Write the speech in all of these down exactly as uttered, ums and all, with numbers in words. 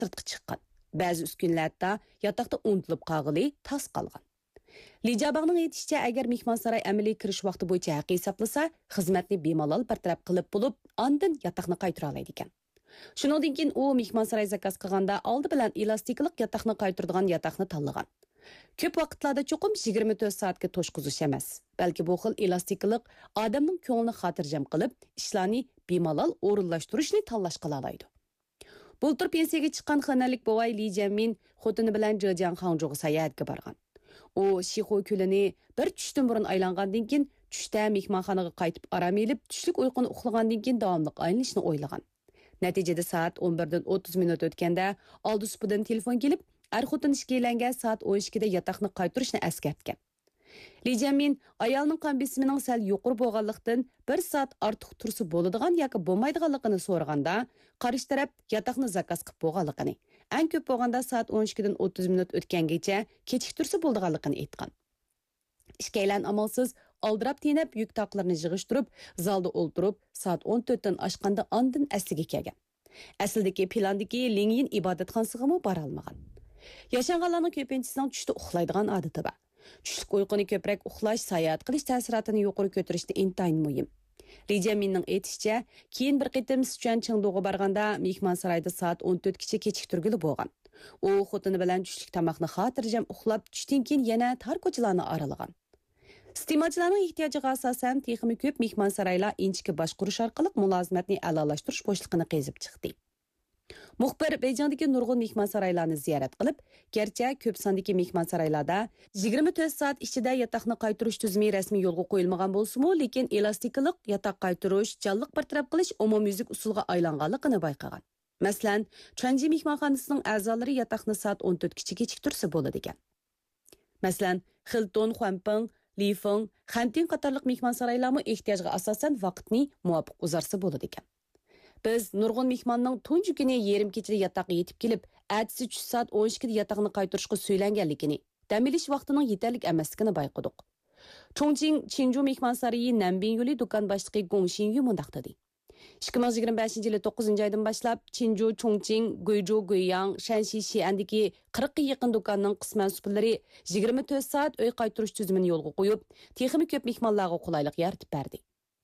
sırtqı chiqqan. Ba'zi uskunlarda yataqda unutilib qolg'ili tas qolgan. Lijabag'ning aytishicha, agar mehmonsaroy amaliy kirish vaqti bo'yicha haq hisoblasa, xizmatni bemalol bartaraf qilib bo'lib, ondan yataqni qaytara oladi ekan. Shuningdek, keyin u mehmonsaroy zakaz qilganda oldi bilan elastiklik yataqni qaytaradigan yataqni tanlagan. Ko'p vaqtlarda cho'qim yigirma to'rt soatga to'shqizish emas, balki bu xil elastiklik odamning ko'nglini xotirjam qilib, ishlarni bemalol o'rinlashtirishni tanlash qila oladi. Bultur pensiyaga chiqqan xonalik bovay Li Jianmin xotini bilan Zhejiang Hangzhouga sayohatga borgan. U Shixo ko'lini bir tushdan burun aylangandan keyin tushda mehmonxonaga qaytib orom elib, tushlik uyquni uxlagandan keyin davomli aylanishni o'ylagan. Natijada soat o'n birdan o'ttiz minut o'tganda oldi supidan telefon kelib, er-xotin ishga elangan soat o'n ikkida yataqni qaytarishni eskartgan. Li Jianmin ayolning qon besimining sal yuqori bo'lganlikdan bir soat ortiq tursa bo'ladigan yoki bo'lmaydiganligini so'raganda, qarish taraf yataqni zakaz qilib bo'lganligini, eng ko'p bo'lganda soat o'n ikkidan o'ttiz minut o'tgangacha kechiktirsa bo'lganligini aytgan. Ishkaylan amalsiz oldirab tenab yuk taqlarni yig'ishtirib, zalda o'ltirib, soat o'n to'rtdan oshganda ondan asliga kelgan. Aslidagi plandagi Lingyin ibodatxonasiga mu bora olmagan. Yashanganlarning ko'pinchisining tushda uxlaydigan odati bor. Tushlik uyquni ko'proq uxlash, sayohat qilish ta'siratini yuqori ko'tarishda intayin muhim. Li Jianminning aytishicha, keyin bir qitim Sichuan Chengduga borganda mehmonsaroyda soat o'n to'rtgacha kechiktirgili bo'lgan. U xotini bilan tushlik tomoqni xotirjam uxlab, tushdan keyin yana tar ko'chalarni aralagan. Iste'molchilarning ehtiyojiga asosan texnik ko'p mehmonsaroylar inchki boshqarish orqali mulozimatni a'lolashtirish bo'shliqini qezib chiqdi. Muxbir Beijingdagi nurg'un mehmonsaroylarni ziyorat qilib, garchi ko'p sondagi mehmonsaroylarda yigirma to'rt soat ichida yataqni qaytarish tizimi rasmiy yo'lga qo'yilmagan bo'lsa-mu, lekin elastiklik yataq qaytarish, jonliq bartaraf qilish umumyuzlik usulga aylanganligini bayqagan. Masalan, Chuanji mehmonxonasining a'zolari yataqni soat o'n to'rtgacha kechiktirsa bo'ladi ekan. Masalan, Hilton, Huanpeng, Lifeng, Hanting qatorliq mehmonsaroylarmi ehtiyojga asosan vaqtni muvofiq uzarsa bo'ladi ekan. Biz nurg'un mehmonning tunji kuni yarim kechada yataqqa yetib kelib, ertasi uch soat o'n ikkida yataqni qaytarishga söylanganligini, dam olish vaqtining yetarli emasligini bayqadik. Chongqing Qinzhou mehmonsaroyi Nanbin yo'li do'kon boshlig'i Gong Xinyu mundaq dedi. ikki ming yigirma beshinchi yil to'qqizinchi oydan boshlab Qinzhou, Chongqing, Guizhou, Guiyang, Shanxi, Xi'andagi qirqqa yaqin do'konning qisman supillari yigirma to'rt soat uy qaytarish tizimini yo'lga qo'yib, texnik ko'p mehmonlarga qulaylik yaratib berdi.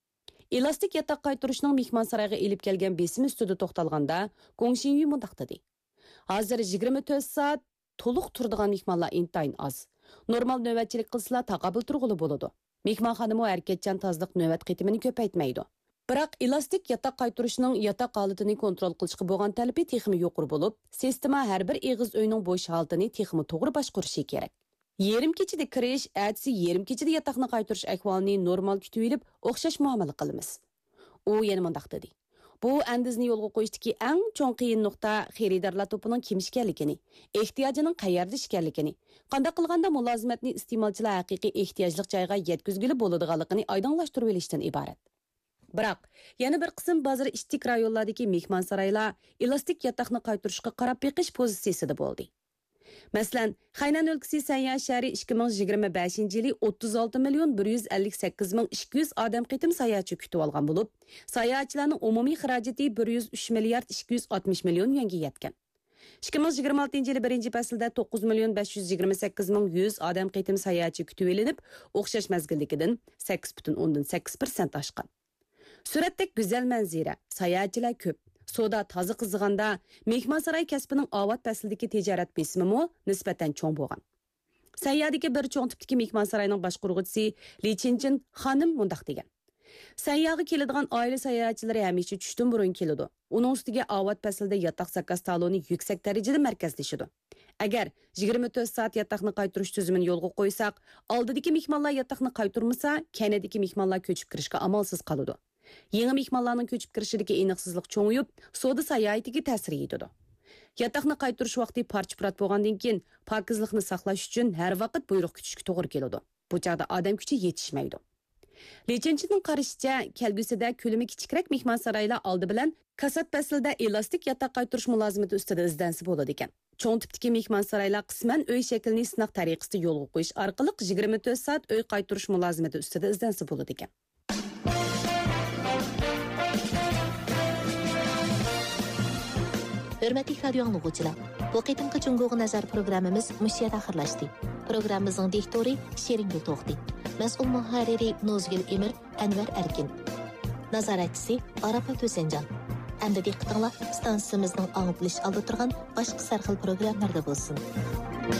Elastik yataq qaytarishning mehmonsaroyga elib kelgan besim ustida to'xtalganda, Gong Xinyu mundaq dedi. Hozir yigirma to'rt soat to'liq turadigan mehmonlar intayin az. Normal navbatchilik qilsalar taqobil turg'ili bo'ladi. Mehmonxonami harakatchan tozliq navbat qitimini ko'paytmaydi. Biroq elastik yataq qaytarishning yataq holatini kontrol qilishga bo'lgan talabi texmi yuqori bo'lib, sistema har bir eg'iz uyning bo'sh holatini texmi to'g'ri boshqarishi kerak. Yerim kechida kirish, ertasi yerim kechida yataqni qaytarish ahvolini normal kutib olib, o'xshash muomala qilamiz. U yana mundaq dedi. Bu andizni yo'lga qo'yishdagi eng cho'ng qiyin nuqta xaridorlar to'pining kim ekanligini, ehtiyojining qayerda ekanligini, qanday qilganda mulozimatni iste'molchilar haqiqiy ehtiyojli joyga yetkazgili bo'ladiganligini oydinlashtirib olishdan iborat. Biroq, yana bir qism bozor ishtik rayonlardagi mehmonsaroylar elastik yataqni qaytarishga qarab beqish pozitsiyasida bo'ldi. Masalan, Haynan o'lkasi Sanya shahri ikki ming yigirma beshinchi yili o'ttiz olti million bir yuz ellik sakkiz ming ikki yuz odam qitim sayohatchi kutib olgan bo'lib, sayohatchilarning umumiy xarajati bir yuz uch milliard ikki yuz oltmish million yuanga yetgan. ikki ming yigirma oltinchi yili birinchi faslda to'qqiz million besh yuz yigirma sakkiz ming yuz odam qitim sayohatchi kutib olinib, o'xshash mazgildagidan sakkiz butun o'ndan sakkiz foiz oshgan. Suratdek go'zal manzara, sayohatchilar ko'p. Soda toza qizg'anda mehmonsaroy kasbining ovat faslidagi tijorat besimi nisbatan cho'ng bo'lgan. Sayyadagi bir cho'ng tipdagi mehmonsaroyning boshqaruvchisi Li Qinchin xonim mundaq degan. Sayyaga keladigan oila sayohatchilari hamisha tushdan burun keladi. Uning ustiga ovat faslida yataq zakaz taloni yuksak darajada markazlashadi. Agar yigirma to'rt soat yataqni qaytarish tizimini yo'lga qo'ysak, oldidagi mehmonlar yataqni qaytarmasa, kanadagi mehmonlar ko'chib kirishga amalsiz qoladi. Yangi mehmonlarning ko'chib kirishidagi aniqsizlik cho'ngayib, soda sayohatiga ta'sir etadi. Yataqni qaytarish vaqti parcha-purat bo'lgandan keyin pokizlikni saqlash uchun har vaqt buyruq kutishga to'g'ri keladi. Bu chaqda odam kuchi yetishmaydi. Lechinchining qarashicha, kelgusida ko'lami kichikroq mehmonsaroylar oldi bilan kasat faslida elastik yataq qaytarish mulozimati ustida izdansi bo'ladi ekan. Cho'ng tipdagi mehmonsaroylar qisman uy shaklini sinaq tariqasida yo'lga qo'yish orqali yigirma to'rt soat uy qaytarish mulozimati ustida izdansi bo'ladi ekan. Hörmətli radio anlıqçılar, bu qitimqi Cungoğa nazar proqramımız müşiyat axırlaşdı. Proqramımızın diktori Şeringül Toxti, məsul muharriri Nozgül Emir, Ənvər Erkin, nazaratçısı Arapat Ösencan. Əmdə diqqətinizlər stansiyamızın ağıb biliş aldı turğan başqa sərxil proqramlarda bolsun.